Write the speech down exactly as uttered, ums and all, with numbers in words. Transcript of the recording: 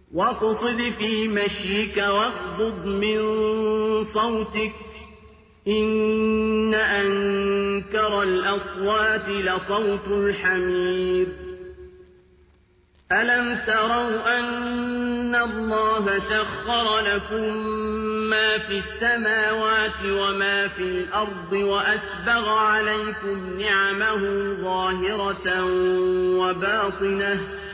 واقصد في مشيك واغضض من صوتك إن أنكر الأصوات لصوت الحمير ألم تروا أن الله سخر لكم ما في السماوات وما في الأرض وأسبغ عليكم نعمه ظاهرة وباطنة